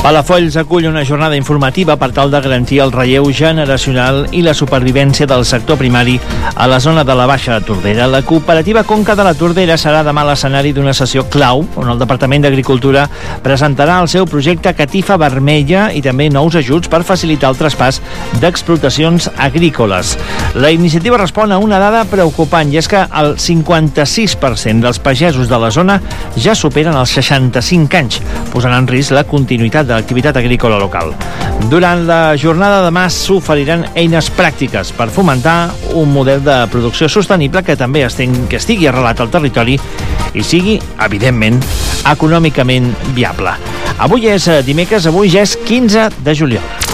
Palafolls acull una jornada informativa per tal de garantir el relleu generacional i la supervivència del sector primari a la zona de la Baixa Tordera. La cooperativa Conca de la Tordera serà demà l'escenari d'una sessió clau on el Departament d'Agricultura presentarà el seu projecte Catifa Vermella i també nous ajuts per facilitar el traspàs d'explotacions agrícoles. La iniciativa respon a una dada preocupant i és que el 56% dels pagesos de la zona ja superen els 65 anys, posant en risc la continuïtat de l'activitat agrícola local. Durant la jornada de demà s'oferiran eines pràctiques per fomentar un model de producció sostenible que també estigui arrelat al territori i sigui, evidentment, econòmicament viable. Avui és dimecres, avui ja és 15 de juliol.